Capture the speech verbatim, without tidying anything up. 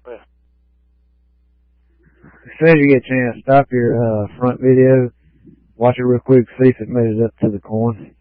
Yeah. As soon as you get a chance, stop your uh, front video, watch it real quick, see if it made it up to the coin.